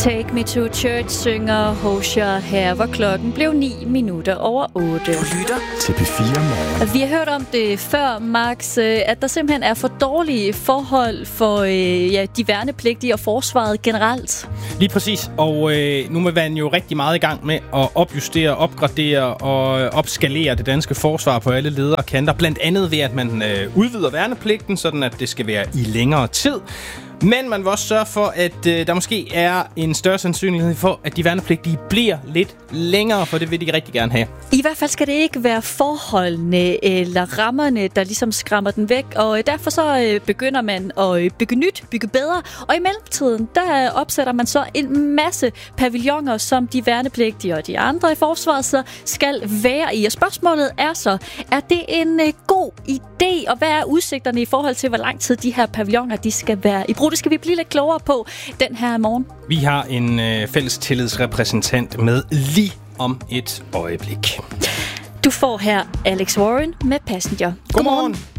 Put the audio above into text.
Take Me to Church synger Hosher her, hvor klokken blev 8:09. Du lytter til P4 Morgen. Vi har hørt om det før, Max, at der simpelthen er for dårlige forhold for de værnepligtige og forsvaret generelt. Lige præcis, og nu er man jo rigtig meget i gang med at opjustere, opgradere og opskalere det danske forsvar på alle ledere og kanter. Blandt andet ved, at man udvider værnepligten, sådan at det skal være i længere tid. Men man vil også sørge for, at der måske er en større sandsynlighed for, at de værnepligtige bliver lidt længere, for det vil de rigtig gerne have. I hvert fald skal det ikke være forholdene eller rammerne, der ligesom skræmmer den væk, og derfor så begynder man at bygge nyt, bygge bedre, og i mellemtiden, der opsætter man så en masse pavilloner, som de værnepligtige og de andre i forsvaret så skal være i. Og spørgsmålet er så, er det en god idé, og hvad er udsigterne i forhold til, hvor lang tid de her pavilloner, de skal være i brug? Det skal vi blive lidt klogere på den her morgen. Vi har en fælles tillidsrepræsentant med lige om et øjeblik. Du får her Alex Warren med Passenger. Godmorgen.